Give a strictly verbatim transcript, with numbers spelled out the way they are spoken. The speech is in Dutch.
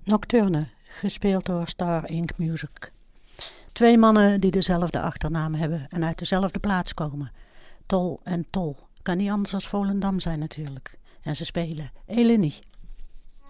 Nocturne, gespeeld door Star Ink Music. Twee mannen die dezelfde achternaam hebben en uit dezelfde plaats komen. Tol en Tol. Kan niet anders als Volendam zijn natuurlijk. En ze spelen Eleni.